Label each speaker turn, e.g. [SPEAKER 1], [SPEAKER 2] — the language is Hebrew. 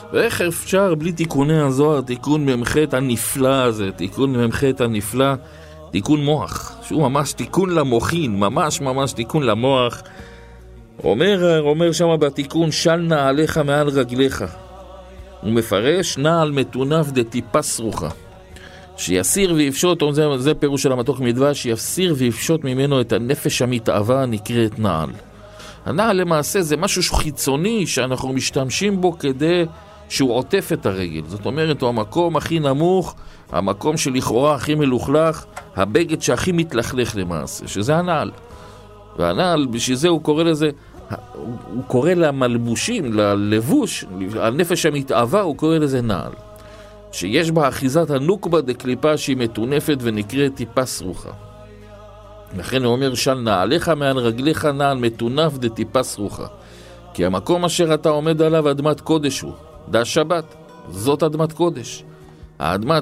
[SPEAKER 1] ואיך אפשר בלי תיקוני הזוהר, תיקון ממחית הנפלא הזה, תיקון ממחית הנפלא, תיקון מוח, שהוא ממש תיקון למוחין, ממש תיקון למוח. אומר שם בתיקון, של נעליך מעל רגליך. הוא מפרש, נעל מטונף דטיפה סרוחה. שיסיר ויפשוט, זה פירוש של המתוק מדבש, שיסיר ויפשוט ממנו את הנפש המתאווה נקראת נעל. הנעל למעשה זה משהו חיצוני שאנחנו משתמשים בו כדי שהוא עוטף את הרגל. זאת אומרת, הוא המקום הכי נמוך, המקום שלכאורה הכי מלוכלך, הבגד שהכי מתלכלך למעשה, שזה הנעל. והנעל, בשביל זה הוא קורא לזה, הוא קורא למלבושים, ללבוש, הנפש המתאווה, הוא קורא לזה נעל. שיש בה אחיזת הנוקבה דקליפה שהיא מטונפת ונקראת טיפה סרוחה. לכן הוא אומר, של נעליך מעל רגליך נעל מטונף דטיפה סרוחה. כי המקום אשר אתה עומד עליו אדמת קודש הוא, דה שבת, זאת אדמת קודש. האדמת